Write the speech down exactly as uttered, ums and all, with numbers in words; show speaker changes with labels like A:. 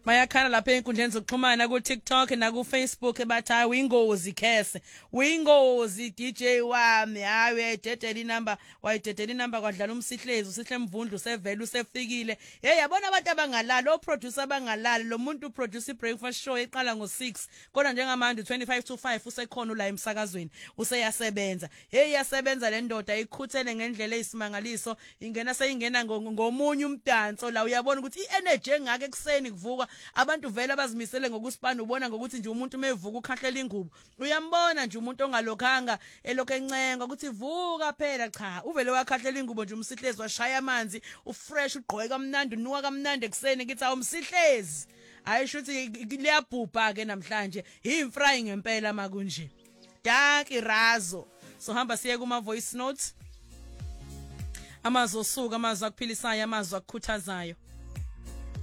A: Mayakhala lapha enkundleni zokuxhumana ku TikTok na ku Facebook bathi hayi uyingozi khese uyingozi D J wami hayi uyayidedela inamba wayidedela inamba kwadlala umsihlezi usihle mvundlu sevele usefikile hey yabona abantu abangalali o producer abangalali lo muntu produce breakfast show eqala ngo six kodwa njengamanje twenty-five to five usekhona la emsakazweni useyasebenza hey yasebenza le ndoda ikhuthele ngendlela eyisimangaliso ingena seyingena ngomunye umdanso la uyabona ukuthi i-energy engake ekseni kuvuka abantu vele abazimisele ngokusipana ubona ngokuthi nje umuntu mevuka ukhahlela ingubo uyambona nje umuntu ongalokhanga elokho encenga ukuthi vuka phela cha uvele wakhahlela ingubo nje umsihlezi washaya amanzi ufresh ugqoke kamnandi unuka kamnandi ekseni ngithi awumsihlezi ayisho ukuthi liyabhubha ke namhlanje imfry ngempela makunje dark irazo so hamba siye kuma voice notes amazwi osuka amazwi akuphilisayo amazwi akukhuthazayo